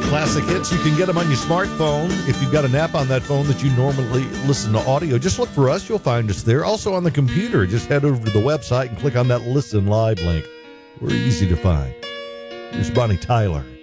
Classic hits. You can get them on your smartphone. If you've got an app on that phone that you normally listen to audio, just look for us. You'll find us there. Also on the computer, just head over to the website and click on that Listen Live link. We're easy to find. Here's Bonnie Tyler.